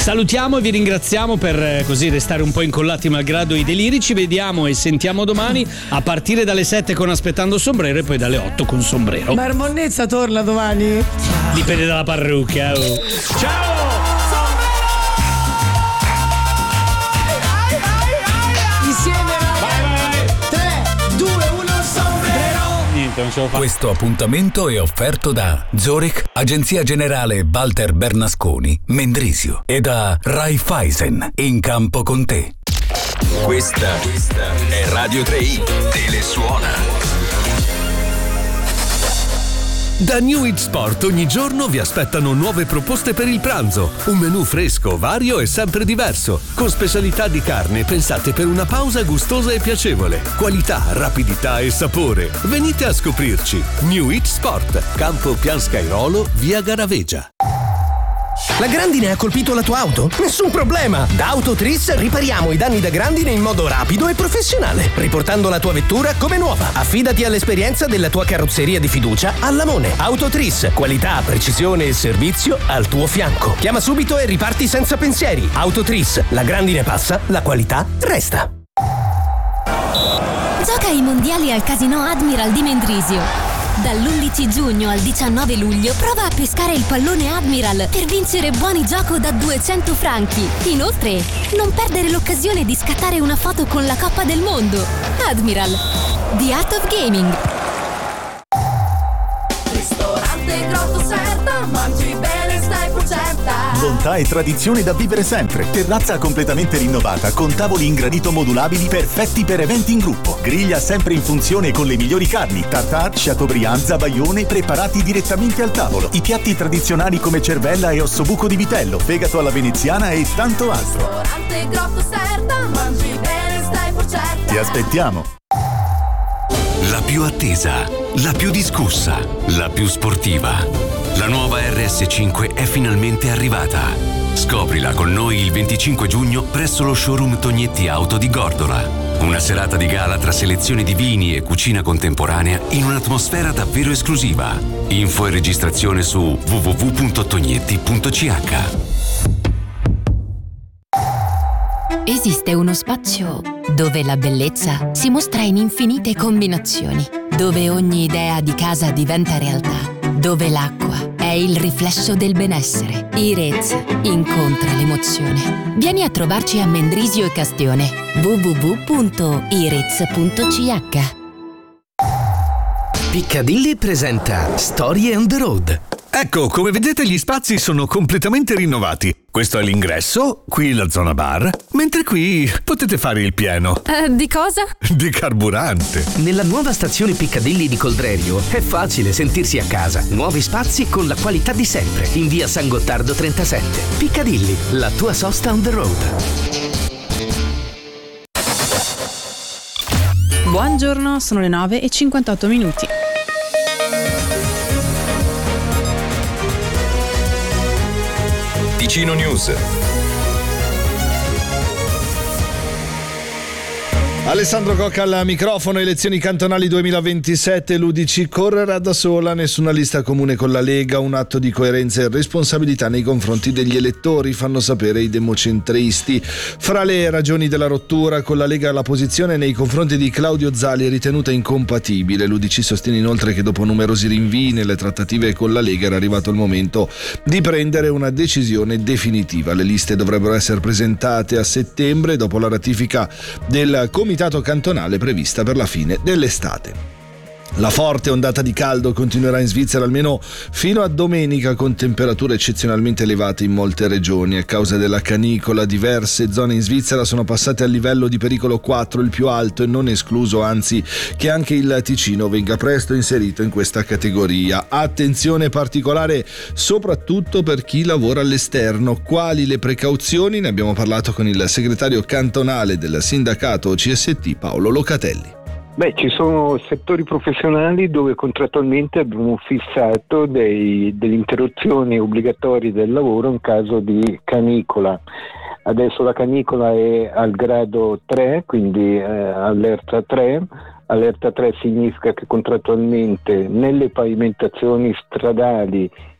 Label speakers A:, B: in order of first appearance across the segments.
A: Salutiamo e vi ringraziamo per così restare un po' incollati malgrado i deliri. Ci vediamo e sentiamo domani a partire dalle 7 con Aspettando Sombrero e poi dalle 8 con Sombrero.
B: Ma Monnezza torna domani?
A: Dipende dalla parrucca. Oh. Ciao!
C: Questo appuntamento è offerto da Zurich, Agenzia Generale Walter Bernasconi, Mendrisio e da Raiffeisen, in campo con te.
D: Questa è Radio 3i, Telesuona.
E: Da New It Sport ogni giorno vi aspettano nuove proposte per il pranzo. Un menù fresco, vario e sempre diverso, con specialità di carne pensate per una pausa gustosa e piacevole. Qualità, rapidità e sapore. Venite a scoprirci. New It Sport, Campo Pianscairolo, via Garavegia.
F: La grandine ha colpito la tua auto? Nessun problema! Da Autotris ripariamo i danni da grandine in modo rapido e professionale, riportando la tua vettura come nuova. Affidati all'esperienza della tua carrozzeria di fiducia a Lamone. Autotris, qualità, precisione e servizio al tuo fianco. Chiama subito e riparti senza pensieri. Autotris, la grandine passa, la qualità resta.
G: Gioca ai mondiali al Casino Admiral di Mendrisio. Dall'11 giugno al 19 luglio prova a pescare il pallone Admiral per vincere buoni gioco da 200 franchi. Inoltre, non perdere l'occasione di scattare una foto con la Coppa del Mondo. Admiral, The Art of Gaming.
H: Ristorante Grotto Serta, mangi bene, stai pucetta.
I: Bontà e tradizione da vivere sempre. Terrazza completamente rinnovata con tavoli in granito modulabili perfetti per eventi in gruppo. Griglia sempre in funzione con le migliori carni, tartare, chateaubriand, zabaione preparati direttamente al tavolo. I piatti tradizionali come cervella e ossobuco di vitello, fegato alla veneziana e tanto altro.
H: Ristorante Grotto Serta, mangi bene, stai pucetta.
I: Ti aspettiamo.
J: La più attesa, la più discussa, la più sportiva. La nuova RS5 è finalmente arrivata. Scoprila con noi il 25 giugno presso lo showroom Tognetti Auto di Gordola. Una serata di gala tra selezioni di vini e cucina contemporanea in un'atmosfera davvero esclusiva. Info e registrazione su www.tognetti.ch.
G: Esiste uno spazio dove la bellezza si mostra in infinite combinazioni, dove ogni idea di casa diventa realtà, dove l'acqua è il riflesso del benessere. Irez incontra l'emozione. Vieni a trovarci a Mendrisio e Castione. www.irez.ch.
F: Piccadilly presenta Storie on the Road.
E: Ecco, come vedete gli spazi sono completamente rinnovati. Questo è l'ingresso, qui la zona bar, mentre qui potete fare il pieno.
G: Di cosa?
E: Di carburante.
F: Nella nuova stazione Piccadilly di Coldrerio è facile sentirsi a casa. Nuovi spazi con la qualità di sempre. In via San Gottardo 37. Piccadilly, la tua sosta on the road.
K: Buongiorno, sono le 9:58.
D: Ticino News.
L: Alessandro Cocca al microfono. Elezioni cantonali 2027, l'UDC correrà da sola, nessuna lista comune con la Lega, un atto di coerenza e responsabilità nei confronti degli elettori, fanno sapere i democentristi. Fra le ragioni della rottura con la Lega, la posizione nei confronti di Claudio Zali è ritenuta incompatibile. L'UDC sostiene inoltre che dopo numerosi rinvii nelle trattative con la Lega era arrivato il momento di prendere una decisione definitiva. Le liste dovrebbero essere presentate a settembre dopo la ratifica del comitato cantonale prevista per la fine dell'estate. La forte ondata di caldo continuerà in Svizzera almeno fino a domenica, con temperature eccezionalmente elevate in molte regioni. A causa della canicola diverse zone in Svizzera sono passate al livello di pericolo 4, il più alto, e non è escluso anzi che anche il Ticino venga presto inserito in questa categoria. Attenzione particolare soprattutto per chi lavora all'esterno. Quali le precauzioni? Ne abbiamo parlato con il segretario cantonale del sindacato CST, Paolo Locatelli.
M: Ci sono settori professionali dove contrattualmente abbiamo fissato delle interruzioni obbligatorie del lavoro in caso di canicola. Adesso la canicola è al grado 3, quindi allerta 3. Allerta 3 significa che contrattualmente nelle pavimentazioni stradali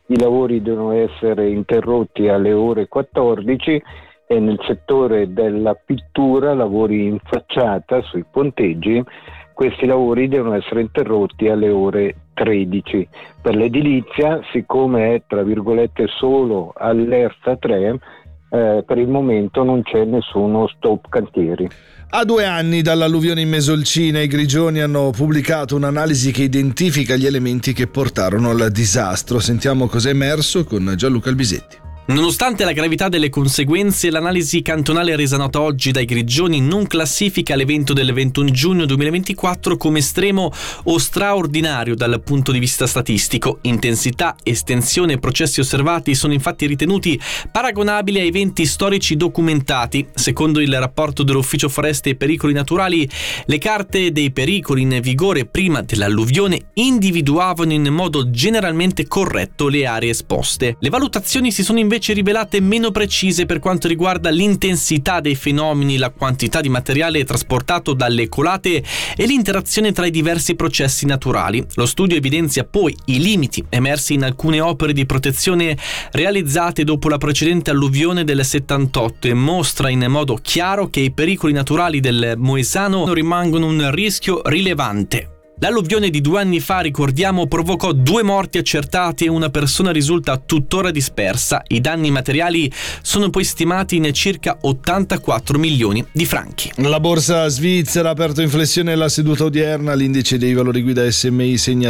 M: i lavori devono essere interrotti alle ore 14 e nel settore della pittura, lavori in facciata sui ponteggi, questi lavori devono essere interrotti alle ore 13. Per l'edilizia, siccome è tra virgolette solo all'ERTA 3, per il momento non c'è nessuno stop cantieri.
L: A 2 anni dall'alluvione in Mesolcina, i Grigioni hanno pubblicato un'analisi che identifica gli elementi che portarono al disastro. Sentiamo cos'è emerso con Gianluca Albisetti.
N: Nonostante la gravità delle conseguenze, l'analisi cantonale resa nota oggi dai Grigioni non classifica l'evento del 21 giugno 2024 come estremo o straordinario dal punto di vista statistico. Intensità, estensione e processi osservati sono infatti ritenuti paragonabili a eventi storici documentati. Secondo il rapporto dell'Ufficio Foreste e Pericoli Naturali, le carte dei pericoli in vigore prima dell'alluvione individuavano in modo generalmente corretto le aree esposte. Le valutazioni si sono invece rivelate meno precise per quanto riguarda l'intensità dei fenomeni, la quantità di materiale trasportato dalle colate e l'interazione tra i diversi processi naturali. Lo studio evidenzia poi i limiti emersi in alcune opere di protezione realizzate dopo la precedente alluvione del 78 e mostra in modo chiaro che i pericoli naturali del Moesano rimangono un rischio rilevante. L'alluvione di 2 anni fa, ricordiamo, provocò 2 morti accertati e una persona risulta tuttora dispersa. I danni materiali sono poi stimati in circa 84 milioni di franchi.
L: La borsa svizzera ha aperto in flessione la seduta odierna. L'indice dei valori guida SMI segna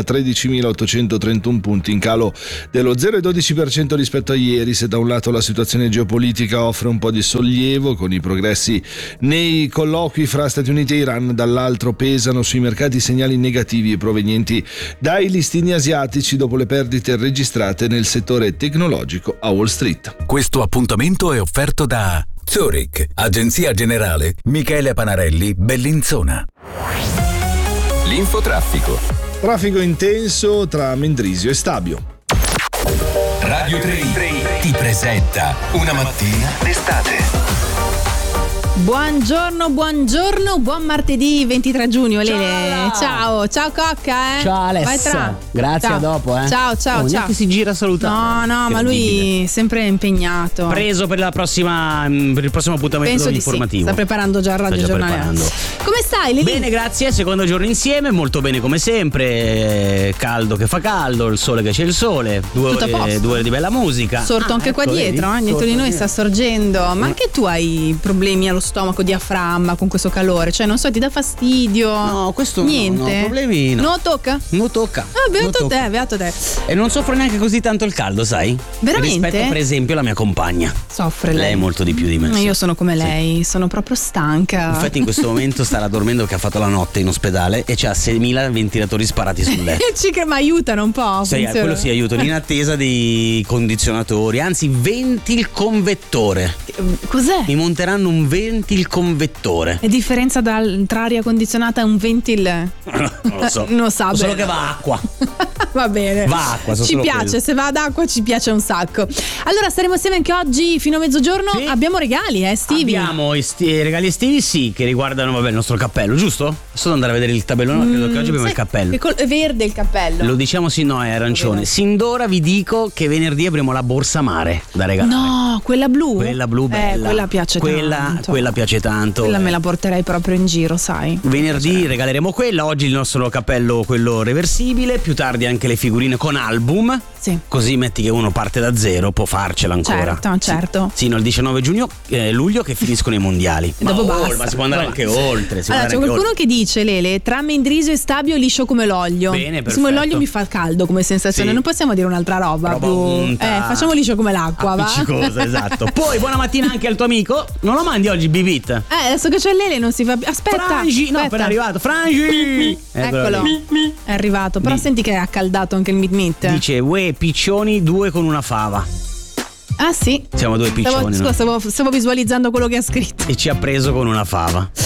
L: 13.831 punti, in calo dello 0,12% rispetto a ieri. Se da un lato la situazione geopolitica offre un po' di sollievo con i progressi nei colloqui fra Stati Uniti e Iran, dall'altro pesano sui mercati segnali negativi provenienti dai listini asiatici dopo le perdite registrate nel settore tecnologico a Wall Street.
C: Questo appuntamento è offerto da Zurich, agenzia generale Michele Panarelli, Bellinzona.
D: L'infotraffico.
L: Traffico intenso tra Mendrisio e Stabio.
D: Radio 3 ti presenta Una mattina d'estate.
K: Buongiorno, buon martedì 23 giugno, Lele. Ciao Cocca,
O: Ciao Alessia.
K: Vai tra.
O: Grazie,
K: ciao.
O: a dopo,
K: Ciao.
O: Neanche si gira a salutare.
K: No, ma lui è sempre impegnato.
O: Preso per il prossimo appuntamento
K: Penso
O: informativo.
K: Sta preparando già il radio giornale. Come stai, Lele?
O: Bene, grazie. Secondo giorno insieme, molto bene come sempre. Caldo che fa caldo, il sole che c'è il sole. 2 ore di bella musica.
K: Sorto anche qua dietro, dietro di noi sta sorgendo. Ma anche tu hai problemi allo stomaco, diaframma con questo calore? Cioè, non so, ti dà fastidio?
O: No, questo
K: niente.
O: No, problemi no.
K: Non tocca?
O: Non tocca.
K: Ah, beato te.
O: E non soffro neanche così tanto il caldo, sai?
K: Veramente?
O: Rispetto per esempio alla mia compagna.
K: Soffre lei.
O: Lei molto di più di me.
K: Io sono come lei, sono proprio stanca.
O: Infatti in questo momento starà dormendo, che ha fatto la notte in ospedale e c'ha 6.000 ventilatori sparati sul letto.
K: Ma aiutano un po'.
O: Quello sì, aiutano in attesa dei condizionatori, anzi ventilconvettore.
K: Cos'è?
O: Mi monteranno un ventilconvettore.
K: È differenza tra aria condizionata e un ventil?
O: Non lo so.
K: Non sa
O: solo
K: bene.
O: che va acqua.
K: Va bene.
O: Va acqua,
K: ci piace,
O: quello.
K: Se va ad acqua ci piace un sacco. Allora staremo assieme anche oggi fino a mezzogiorno. Sì. Abbiamo regali estivi.
O: Abbiamo regali estivi, sì, che riguardano il nostro cappello, giusto? Adesso devo andare a vedere il tabellone, credo che oggi abbiamo il cappello.
K: È verde il cappello.
O: Lo diciamo sì, no, è arancione. Sin d'ora vi dico che venerdì avremo la borsa mare da regalare.
K: No, quella blu.
O: Quella blu bella.
K: Quella piace tanto.
O: Quella piace tanto.
K: Quella me la porterei proprio in giro, sai.
O: Venerdì regaleremo quella, oggi il nostro cappello, quello reversibile, più tardi anche le figurine con album.
K: Sì.
O: Così metti che uno parte da zero, può farcela ancora.
K: Certo.
O: Sì, no, il 19 luglio che finiscono i mondiali.
K: Dopo basta.
O: Ma si può andare anche oltre.
K: Allora, c'è qualcuno che dice, Lele, tra Mendrisio e Stabio liscio come l'olio.
O: Bene, perfetto.
K: Come l'olio mi fa caldo come sensazione, non possiamo dire un'altra roba più. Facciamo liscio come l'acqua, va?
O: Appiccicosa, esatto. Poi buona mattina anche al tuo amico. Non lo mandi oggi Bibit?
K: Adesso che c'è Lele non si fa. Aspetta.
O: Frangi, no, appena arrivato. Frangi!
K: Eccolo. È arrivato. Però senti che è accaldato anche il meat.
O: Dice, uè, piccioni, 2 con una fava.
K: Ah sì?
O: Siamo 2 piccioni.
K: Stavo visualizzando quello che ha scritto.
O: E ci ha preso con una fava.